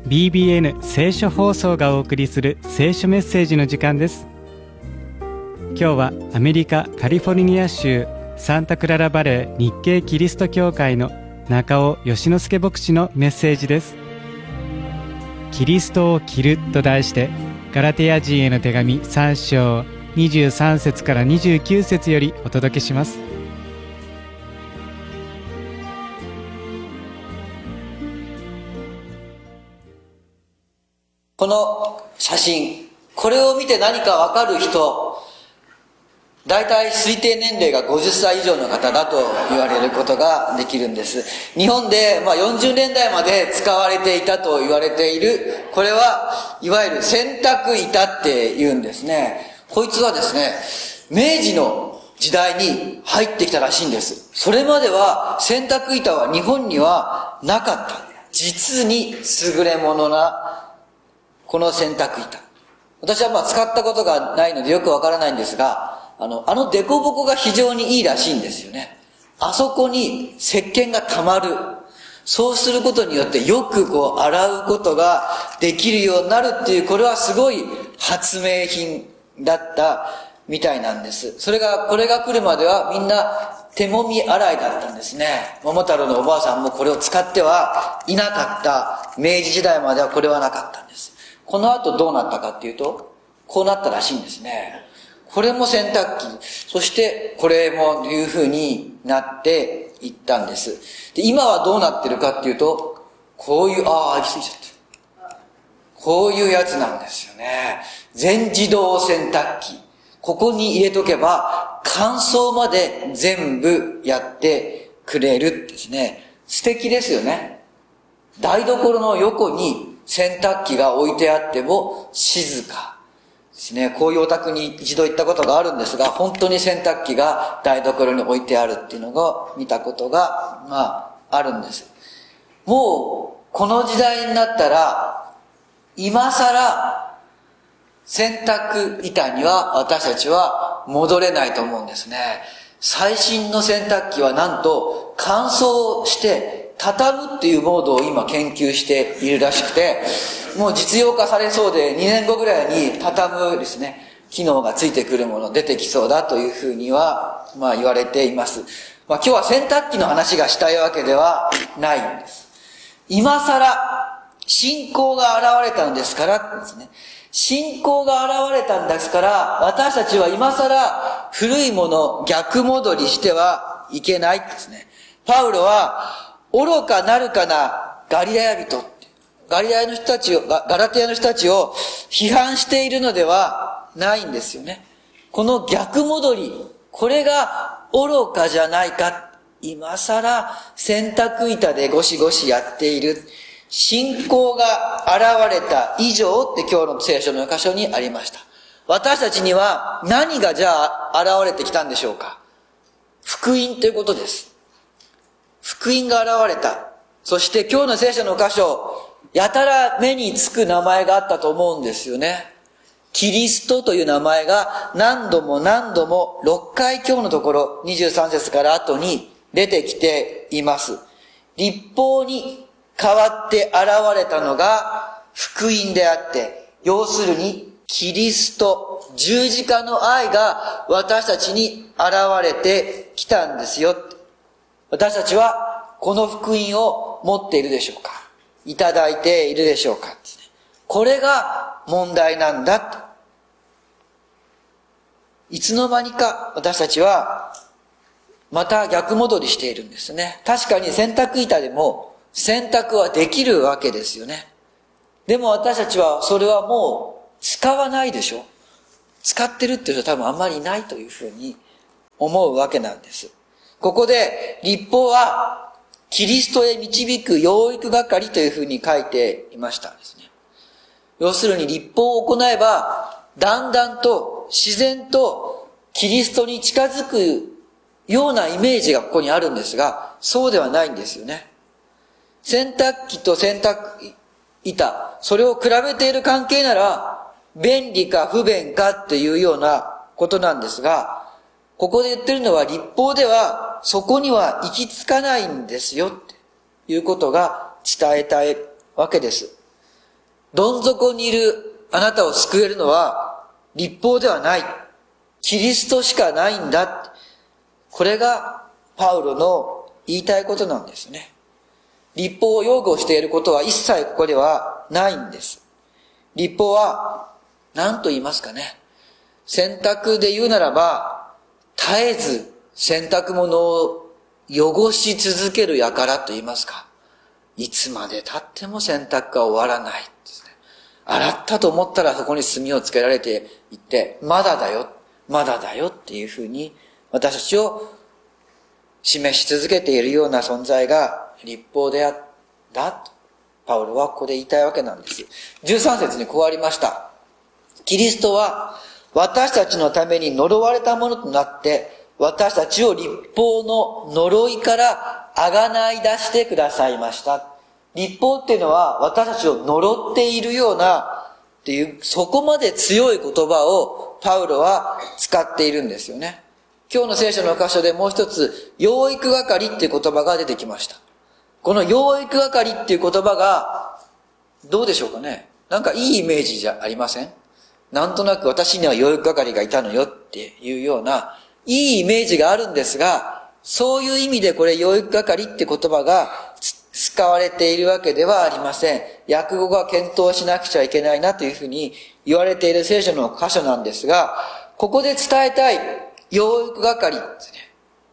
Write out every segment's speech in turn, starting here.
BBN 聖書放送がお送りする聖書メッセージの時間です。今日はアメリカカリフォルニア州サンタクララバレー日系キリスト教会の中尾義之助牧師のメッセージです。キリストを着ると題してガラテヤ人への手紙3章23節から29節よりお届けします。 この写真、これを見て何かわかる人、だいたい推定年齢が50歳以上の方だと言われることができるんです。日本で40年代まで使われていたと言われている、これはいわゆる洗濯板って言うんですね。こいつはですね、明治の時代に入ってきたらしいんです。それまでは洗濯板は日本にはなかった。実に優れものなこの洗濯板。私は使ったことがないのでよくわからないんですが、あの凸凹が非常にいいらしいんですよね。あそこに石鹸が溜まる。そうすることによってよく洗うことができるようになるっていう、これはすごい発明品だったみたいなんです。これが来るまではみんな手もみ洗いだったんですね。桃太郎のおばあさんもこれを使ってはいなかった。明治時代まではこれはなかったんです。この後どうなったかっていうと、こうなったらしいんですね。これも洗濯機、そしてこれもいう風になっていったんです。で、今はどうなってるかっていうと、こういう、行き過ぎちゃった。こういうやつなんですよね。全自動洗濯機。ここに入れとけば、乾燥まで全部やってくれるですね。素敵ですよね。台所の横に洗濯機が置いてあっても静かですね。こういうお宅に一度行ったことがあるんですが、本当に洗濯機が台所に置いてあるっていうのが見たことがあるんです。もうこの時代になったら今更洗濯板には私たちは戻れないと思うんですね。最新の洗濯機はなんと乾燥して畳むっていうモードを今研究しているらしくて、もう実用化されそうで2年後ぐらいに畳むですね、機能がついてくるもの出てきそうだというふうには言われています。今日は洗濯機の話がしたいわけではないんです。今更信仰が現れたんですからですね。信仰が現れたんですから、私たちは今更古いもの逆戻りしてはいけないですね。パウロは愚かなるかなガリラヤ人、ガラテヤの人たちを批判しているのではないんですよね。この逆戻り、これが愚かじゃないか。今更洗濯板でゴシゴシやっている。信仰が現れた以上って今日の聖書の箇所にありました。私たちには何がじゃあ現れてきたんでしょうか。福音ということです。福音が現れた。そして今日の聖書の箇所、やたら目につく名前があったと思うんですよね。キリストという名前が何度も6回今日のところ23節から後に出てきています。律法に代わって現れたのが福音であって、要するにキリスト、十字架の愛が私たちに現れてきたんですよ。私たちはこの福音を持っているでしょうか、いただいているでしょうか。これが問題なんだと。いつの間にか私たちはまた逆戻りしているんですね。確かに洗濯板でも洗濯はできるわけですよね。でも私たちはそれはもう使わないでしょ。使ってるっていう人は多分あんまりいないというふうに思うわけなんです。ここで律法はキリストへ導く養育係というふうに書いていましたですね。要するに律法を行えばだんだんと自然とキリストに近づくようなイメージがここにあるんですが、そうではないんですよね。洗濯機と洗濯板、それを比べている関係なら便利か不便かっていうようなことなんですが、ここで言ってるのは律法ではそこには行き着かないんですよっていうことが伝えたいわけです。 どん底にいるあなたを救えるのは律法ではない。キリストしかないんだ。これがパウロの言いたいことなんですね。律法を擁護していることは一切ここではないんです。律法は何と言いますかね。洗濯で言うならば、絶えず洗濯物を汚し続ける輩と言いますか。いつまで経っても洗濯が終わらないですね。洗ったと思ったらそこに炭をつけられていって、まだだよ、まだだよっていうふうに私たちを示し続けているような存在が律法であったとパウロはここで言いたいわけなんです。13節にこうありました。キリストは私たちのために呪われたものとなって私たちを律法の呪いからあがない出してくださいました。律法っていうのは私たちを呪っているようなっていう、そこまで強い言葉をパウロは使っているんですよね。今日の聖書の箇所でもう一つ、養育係っていう言葉が出てきました。この養育係っていう言葉がどうでしょうかね。なんかいいイメージじゃありません？なんとなく私には養育係がいたのよっていうようないいイメージがあるんですが、そういう意味でこれ養育係って言葉が使われているわけではありません。訳語が検討しなくちゃいけないなというふうに言われている聖書の箇所なんですが、ここで伝えたい養育係ですね。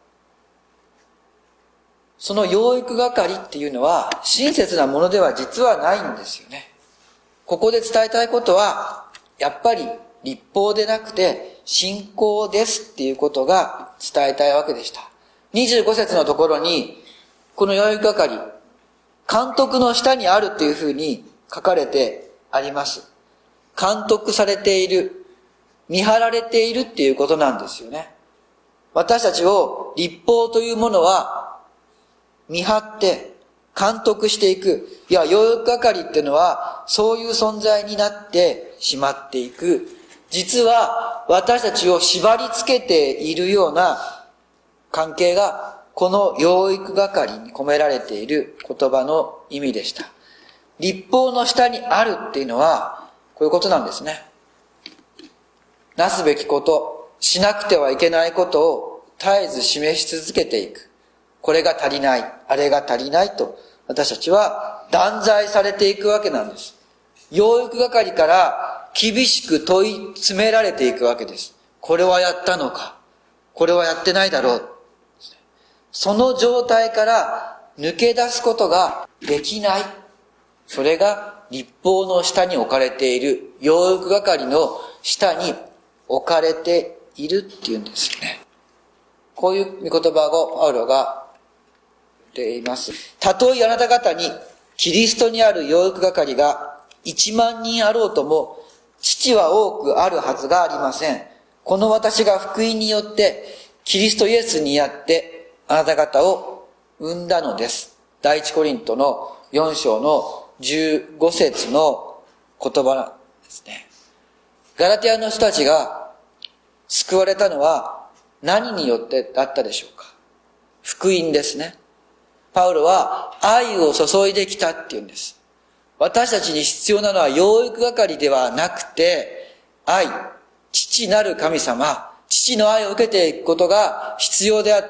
その養育係っていうのは親切なものでは実はないんですよね。ここで伝えたいことはやっぱり律法でなくて信仰ですっていうことが伝えたいわけでした。25節のところにこの養育係、監督の下にあるっていうふうに書かれてあります。監督されている、見張られているっていうことなんですよね。私たちを律法というものは見張って監督していく。いや、養育係っていうのはそういう存在になってしまっていく。実は私たちを縛り付けているような関係がこの養育係に込められている言葉の意味でした。律法の下にあるっていうのはこういうことなんですね。なすべきこと、しなくてはいけないことを絶えず示し続けていく。これが足りない、あれが足りないと私たちは断罪されていくわけなんです。養育係から厳しく問い詰められていくわけです。これはやったのか、これはやってないだろう。その状態から抜け出すことができない。それが律法の下に置かれている、養育係の下に置かれているっていうんですよね。こういう御言葉をパウロが言っています。たとえあなた方にキリストにある養育係が1万人あろうとも、父は多くあるはずがありません。この私が福音によってキリストイエスにあってあなた方を生んだのです。第一コリントの4章の15節の言葉ですね。ガラテヤの人たちが救われたのは何によってだったでしょうか。福音ですね。パウロは愛を注いできたっていうんです。私たちに必要なのは養育係ではなくて愛、父なる神様、父の愛を受けていくことが必要であって、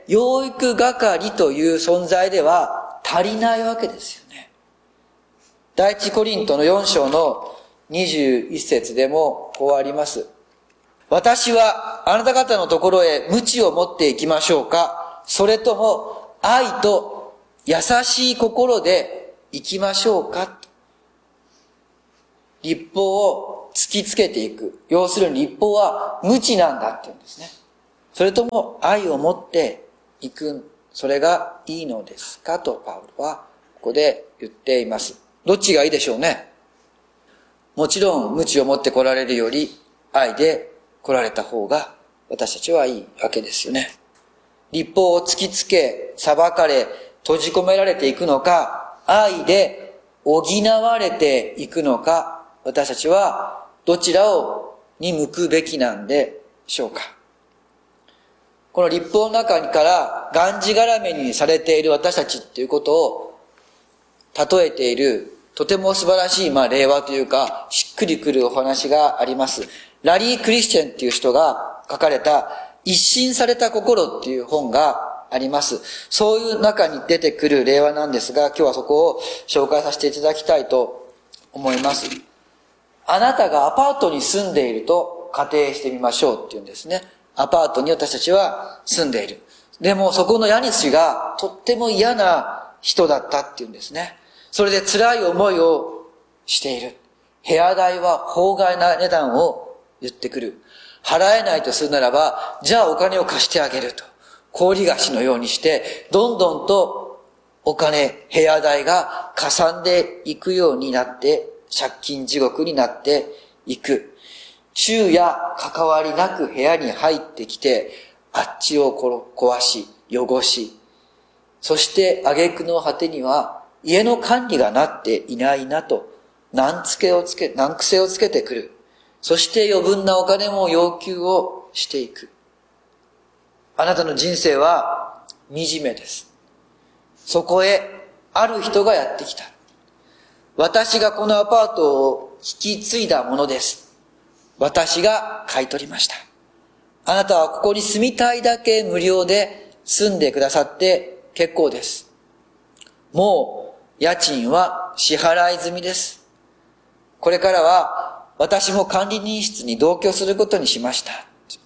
養育係という存在では足りないわけですよね。第一コリントの4章の21節でもこうあります。私はあなた方のところへ鞭を持っていきましょうか、それとも愛と優しい心で行きましょうか。律法を突きつけていく。要するに律法は無知なんだって言うんですね。それとも愛を持っていく。それがいいのですかとパウロはここで言っています。どっちがいいでしょうね。もちろん無知を持って来られるより愛で来られた方が私たちはいいわけですよね。律法を突きつけ、裁かれ、閉じ込められていくのか、愛で補われていくのか、私たちはどちらに向くべきなんでしょうか。この律法の中からがんじがらめにされている私たちっていうことを例えているとても素晴らしい、令和というか、しっくりくるお話があります。ラリー・クリスチェンっていう人が書かれた、一新された心っていう本があります。そういう中に出てくる例話なんですが、今日はそこを紹介させていただきたいと思います。あなたがアパートに住んでいると仮定してみましょうっていうんですね。アパートに私たちは住んでいる。でもそこの家主がとっても嫌な人だったっていうんですね。それで辛い思いをしている。部屋代は法外な値段を言ってくる。払えないとするならば、じゃあお金を貸してあげると。氷菓子のようにして、どんどんとお金、部屋代がかさんでいくようになって、借金地獄になっていく。昼夜関わりなく部屋に入ってきて、あっちを壊し、汚し、そして挙句の果てには、家の管理がなっていないなと、難癖をつけてくる。そして余分なお金も要求をしていく。あなたの人生は惨めです。そこへある人がやってきた。私がこのアパートを引き継いだものです。私が買い取りました。あなたはここに住みたいだけ無料で住んでくださって結構です。もう家賃は支払い済みです。これからは私も管理人室に同居することにしました。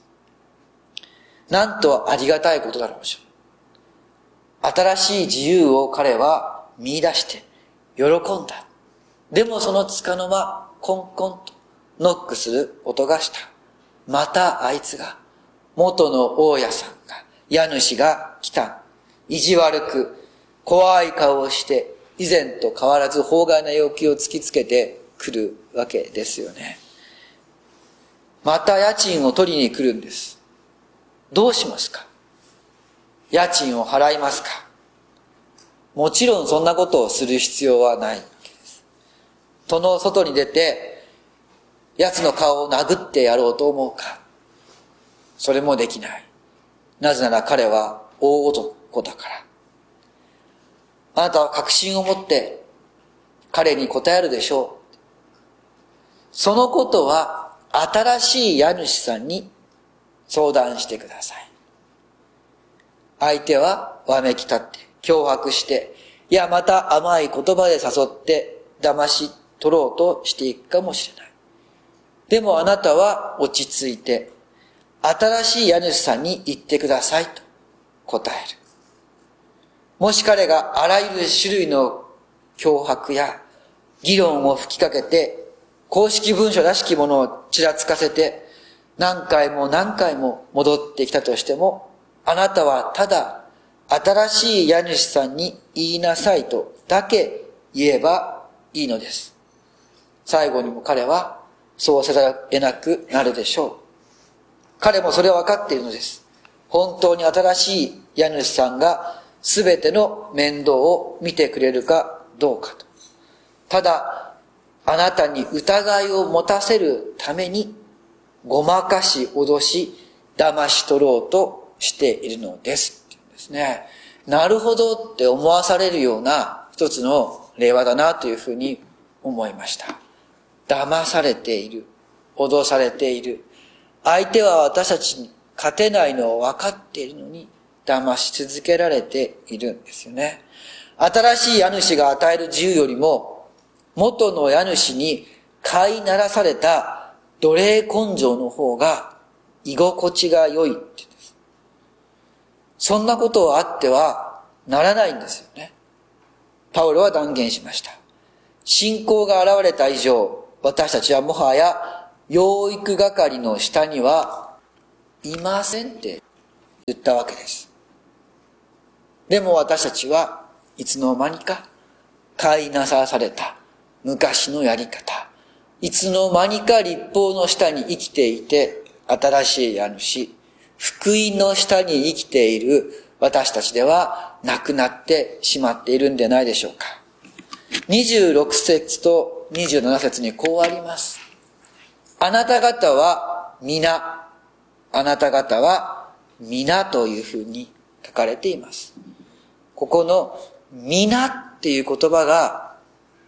なんとありがたいことだろうでしょう。新しい自由を彼は見出して喜んだ。でもその束の間、コンコンとノックする音がした。またあいつが、元の大家さんが、家主が来た。意地悪く、怖い顔をして、以前と変わらず法外な要求を突きつけてくるわけですよね。また家賃を取りに来るんです。どうしますか？家賃を払いますか？もちろんそんなことをする必要はないわけです。戸の外に出て、奴の顔を殴ってやろうと思うか？それもできない。なぜなら彼は大男だから。あなたは確信を持って彼に答えるでしょう。そのことは新しい家主さんに相談してください。相手はわめき立って脅迫して、いやまた甘い言葉で誘って騙し取ろうとしていくかもしれない。でもあなたは落ち着いて新しい家主さんに言ってくださいと答える。もし彼があらゆる種類の脅迫や議論を吹きかけて公式文書らしきものをちらつかせて何回も何回も戻ってきたとしても、あなたはただ新しい家主さんに言いなさいとだけ言えばいいのです。最後にも彼はそうせざるを得なくなるでしょう。彼もそれは分かっているのです。本当に新しい家主さんが全ての面倒を見てくれるかどうかと。ただ、あなたに疑いを持たせるためにごまかし、脅し、騙し取ろうとしているのですっていうんですね。なるほどって思わされるような一つの例話だなというふうに思いました。騙されている、脅されている。相手は私たちに勝てないのを分かっているのに騙し続けられているんですよね。新しい家主が与える自由よりも元の家主に飼いならされた奴隷根性の方が居心地が良いって言うんです。そんなことはあってはならないんですよね。パウロは断言しました。信仰が現れた以上、私たちはもはや養育係の下にはいませんって言ったわけです。でも私たちはいつの間にか飼いなされた昔のやり方、いつの間にか律法の下に生きていて、新しい家主、福音の下に生きている私たちではなくなってしまっているんでないでしょうか。26節と27節にこうあります。あなた方は皆、あなた方は皆というふうに書かれています。ここの皆っていう言葉が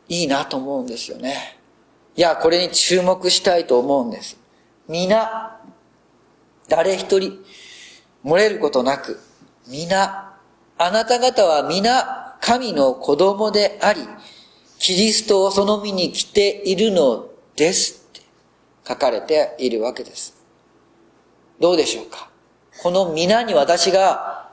いいなと思うんですよね。いや、これに注目したいと思うんです。皆、誰一人漏れることなく、皆、あなた方は皆神の子供であり、キリストをその身に来ているのですって書かれているわけです。どうでしょうか。この皆に私が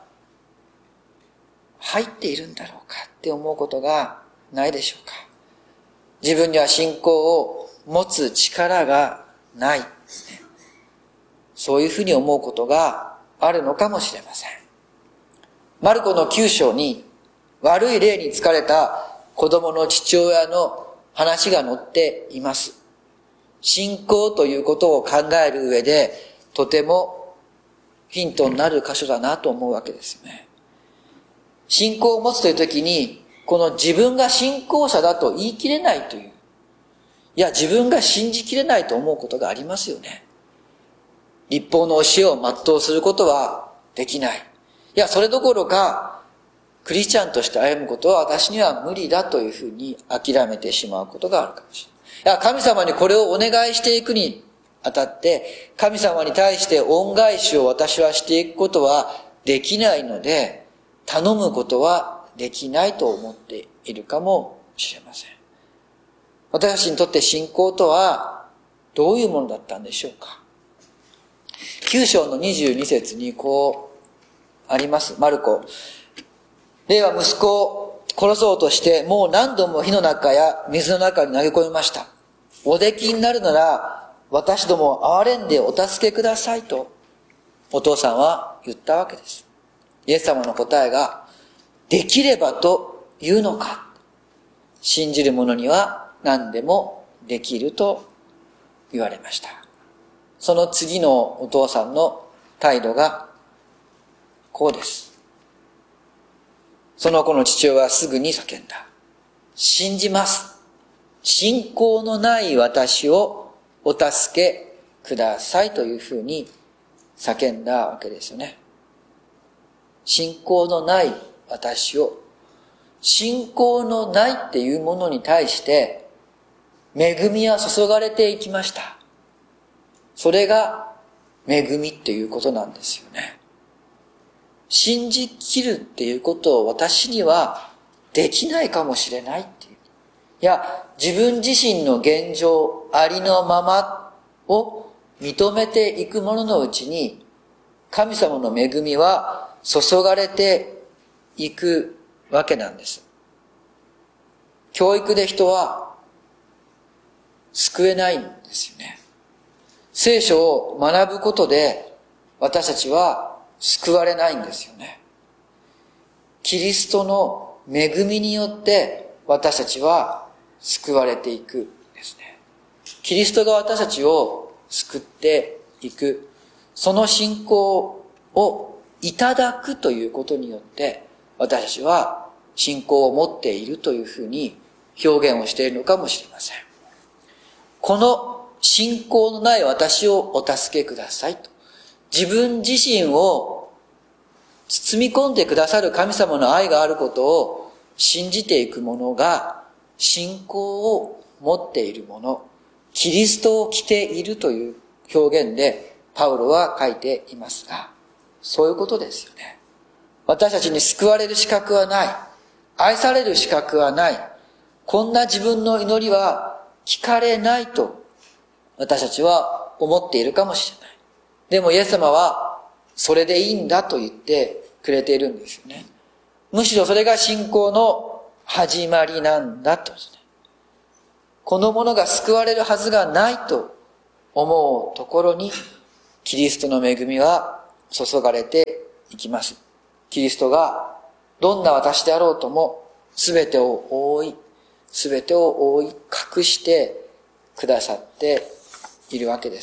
入っているんだろうかって思うことがないでしょうか。自分には信仰を持つ力がない。そういうふうに思うことがあるのかもしれません。マルコの9章に悪い霊に疲れた子供の父親の話が載っています。信仰ということを考える上でとてもヒントになる箇所だなと思うわけですよね。信仰を持つという時に、この自分が信仰者だと言い切れないという、いや自分が信じきれないと思うことがありますよね。律法の教えを全うすることはできない。いやそれどころかクリスチャンとして歩むことは私には無理だというふうに諦めてしまうことがあるかもしれない。いや神様にこれをお願いしていくにあたって神様に対して恩返しを私はしていくことはできないので、頼むことはできないと思っているかもしれません。私たちにとって信仰とはどういうものだったんでしょうか。9章の22節にこうあります。マルコ。霊は息子を殺そうとしてもう何度も火の中や水の中に投げ込みました。おできになるなら私どもを憐れんでお助けくださいとお父さんは言ったわけです。イエス様の答えが、できればというのか。信じる者には何でもできると言われました。その次のお父さんの態度がこうです。その子の父親はすぐに叫んだ。信じます。信仰のない私をお助けくださいというふうに叫んだわけですよね。信仰のない私を、信仰のないっていうものに対して恵みは注がれていきました。それが恵みっていうことなんですよね。信じきるっていうことを私にはできないかもしれないっていう。いや、自分自身の現状、ありのままを認めていくもののうちに、神様の恵みは注がれていくわけなんです。教育で人は救えないんですよね。聖書を学ぶことで私たちは救われないんですよね。キリストの恵みによって私たちは救われていくんですね。キリストが私たちを救っていく、その信仰をいただくということによって私たちは信仰を持っているというふうに表現をしているのかもしれません。この信仰のない私をお助けくださいと、自分自身を包み込んでくださる神様の愛があることを信じていく者が信仰を持っている者、キリストを着ているという表現でパウロは書いていますが、そういうことですよね。私たちに救われる資格はない、愛される資格はない、こんな自分の祈りは聞かれないと私たちは思っているかもしれない。でもイエス様はそれでいいんだと言ってくれているんですよね。むしろそれが信仰の始まりなんだとですね。このものが救われるはずがないと思うところにキリストの恵みは注がれていきます。キリストがどんな私であろうとも全てを覆い隠してくださっているわけです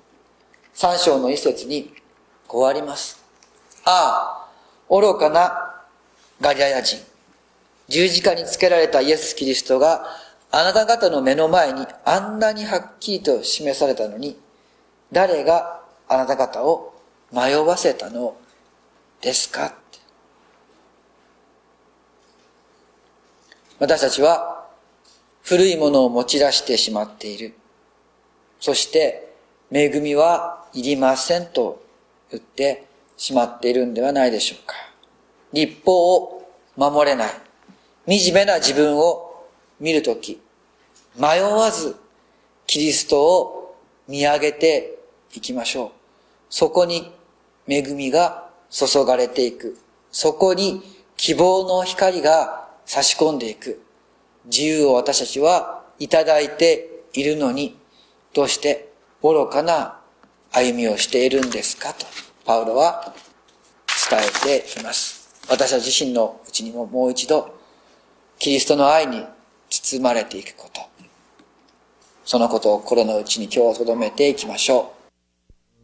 。3章の一節にこうあります。ああ、愚かなガリラヤ人、十字架につけられたイエス・キリストがあなた方の目の前にあんなにはっきりと示されたのに、誰があなた方を迷わせたのですかって。私たちは不古いものを持ち出してしまっている。そして恵みはいりませんと言ってしまっているんではないでしょうか。律法を守れない、惨めな自分を見るとき、迷わずキリストを見上げていきましょう。そこに恵みが注がれていく。そこに希望の光が差し込んでいく。自由を私たちはいただいているのに、どうして愚かな歩みをしているんですかとパウロは伝えています。私たち自身のうちにももう一度キリストの愛に包まれていくこと、そのことを心の内に今日留めていきましょう。